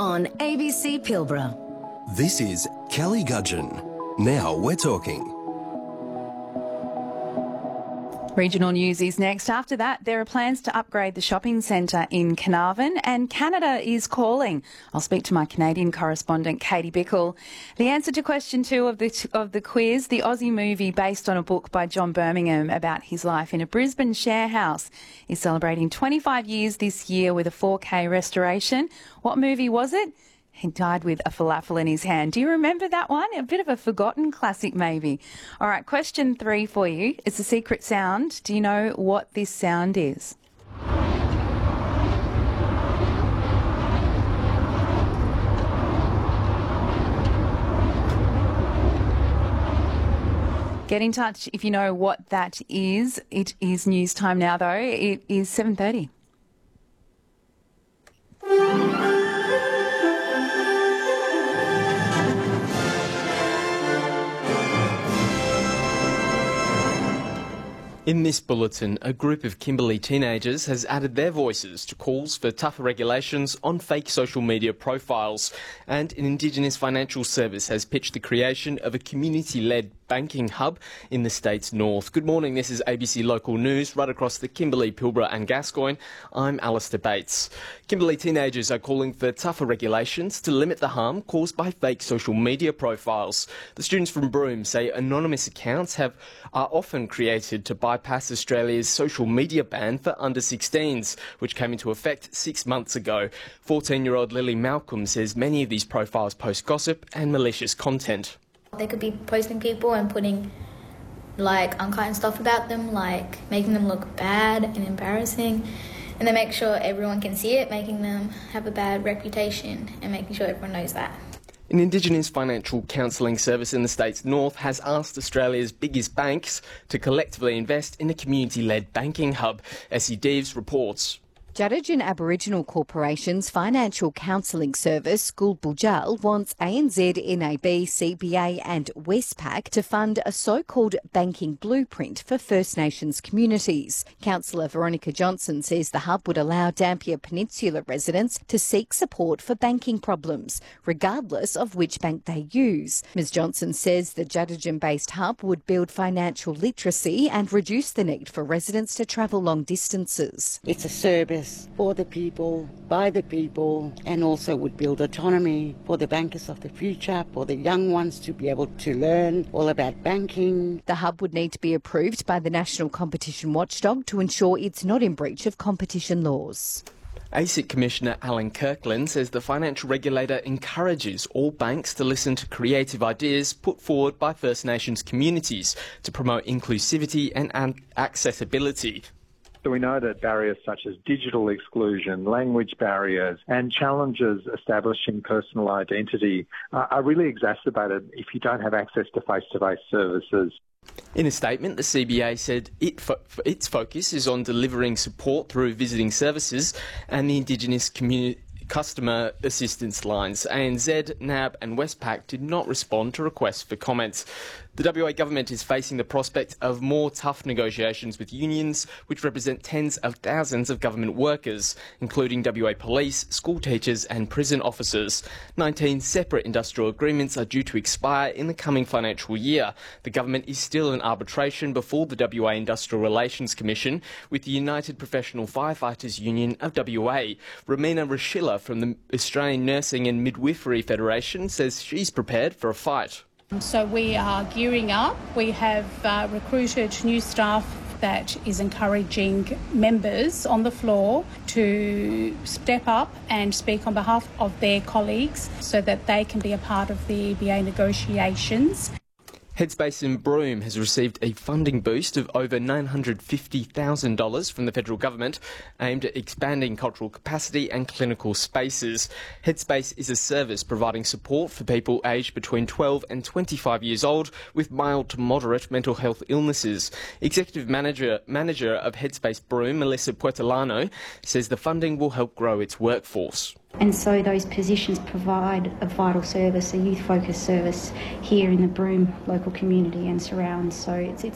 on ABC Pilbara. This is Kelly Gudgeon. Now we're talking. Regional news is next. After that, there are plans to upgrade the shopping centre in Carnarvon, and Canada is calling. I'll speak to my Canadian correspondent, Katie Bickle. The answer to question 2 of the quiz, the Aussie movie based on a book by John Birmingham about his life in a Brisbane share house, is celebrating 25 years this year with a 4K restoration. What movie was it? He died with a falafel in his hand. Do you remember that one? A bit of a forgotten classic, maybe. All right, question 3 for you. It's a secret sound. Do you know what this sound is? Get in touch if you know what that is. It is news time now, though. It is 7:30. In this bulletin, a group of Kimberley teenagers has added their voices to calls for tougher regulations on fake social media profiles, and an Indigenous financial service has pitched the creation of a community-led banking hub in the state's north. Good morning, this is ABC Local News right across the Kimberley, Pilbara and Gascoyne. I'm Alistair Bates. Kimberley teenagers are calling for tougher regulations to limit the harm caused by fake social media profiles. The students from Broome say anonymous accounts are often created to bypass Australia's social media ban for under 16s, which came into effect 6 months ago. 14-year-old Lily Malcolm says many of these profiles post gossip and malicious content. They could be posting people and putting like unkind stuff about them, like making them look bad and embarrassing, and they make sure everyone can see it, making them have a bad reputation and making sure everyone knows that. An Indigenous financial counselling service in the state's north has asked Australia's biggest banks to collectively invest in a community-led banking hub. Essie Deeves reports. Judadjan Aboriginal Corporation's financial counselling service, Gul Bujal, wants ANZ, NAB, CBA and Westpac to fund a so-called banking blueprint for First Nations communities. Councillor Veronica Johnson says the hub would allow Dampier Peninsula residents to seek support for banking problems, regardless of which bank they use. Ms Johnson says the Judadjan-based hub would build financial literacy and reduce the need for residents to travel long distances. It's a service for the people, by the people, and also would build autonomy for the bankers of the future, for the young ones to be able to learn all about banking. The hub would need to be approved by the National Competition Watchdog to ensure it's not in breach of competition laws. ASIC Commissioner Alan Kirkland says the financial regulator encourages all banks to listen to creative ideas put forward by First Nations communities to promote inclusivity and accessibility. So we know that barriers such as digital exclusion, language barriers and challenges establishing personal identity are really exacerbated if you don't have access to face-to-face services. In a statement, the CBA said its focus is on delivering support through visiting services and the Indigenous community customer assistance lines. ANZ, NAB and Westpac did not respond to requests for comments. The WA government is facing the prospect of more tough negotiations with unions, which represent tens of thousands of government workers, including WA police, school teachers and prison officers. 19 separate industrial agreements are due to expire in the coming financial year. The government is still in arbitration before the WA Industrial Relations Commission with the United Professional Firefighters Union of WA. Romina Rashilla from the Australian Nursing and Midwifery Federation says she's prepared for a fight. So we are gearing up. We have recruited new staff that is encouraging members on the floor to step up and speak on behalf of their colleagues so that they can be a part of the EBA negotiations. Headspace in Broome has received a funding boost of over $950,000 from the federal government aimed at expanding cultural capacity and clinical spaces. Headspace is a service providing support for people aged between 12 and 25 years old with mild to moderate mental health illnesses. Executive Manager of Headspace Broome, Melissa Puertolano, says the funding will help grow its workforce. And so those positions provide a vital service, a youth-focused service here in the Broome local community and surrounds. So it's